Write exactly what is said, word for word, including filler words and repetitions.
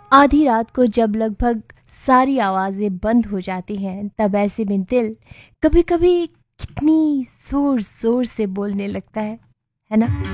आधी रात को जब लगभग सारी आवाज़ें बंद हो जाती हैं, तब ऐसे में दिल कभी-कभी कितनी ज़ोर-ज़ोर से बोलने लगता है, है ना?